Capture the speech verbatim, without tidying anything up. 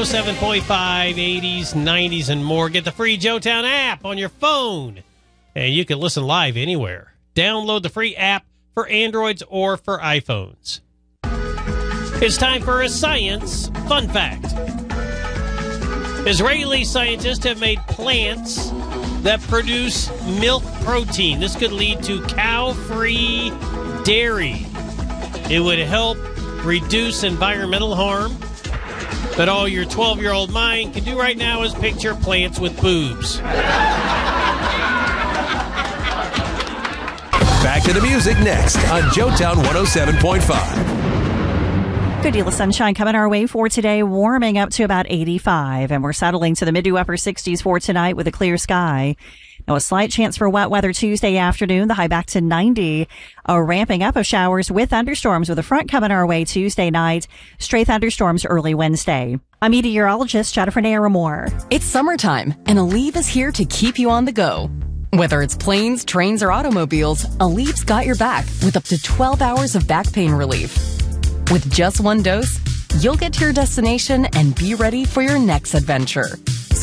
oh seven point five, eighties, nineties, and more. Get the free Joetown app on your phone, and you can listen live anywhere. Download the free app for Androids or for iPhones. It's time for a science fun fact. Israeli scientists have made plants that produce milk protein. This could lead to cow-free dairy. It would help reduce environmental harm. But all your twelve-year-old mind can do right now is picture plants with boobs. Back to the music next on Joetown one oh seven point five. Good deal of sunshine coming our way for today, warming up to about eighty-five, and we're settling to the mid to upper sixties for tonight with a clear sky. Now, a slight chance for wet weather Tuesday afternoon, the high back to ninety. A ramping up of showers with thunderstorms with a front coming our way Tuesday night. Stray thunderstorms early Wednesday. I'm meteorologist Jennifer Naramore. It's summertime, and Aleve is here to keep you on the go. Whether it's planes, trains, or automobiles, Aleve's got your back with up to twelve hours of back pain relief. With just one dose, you'll get to your destination and be ready for your next adventure.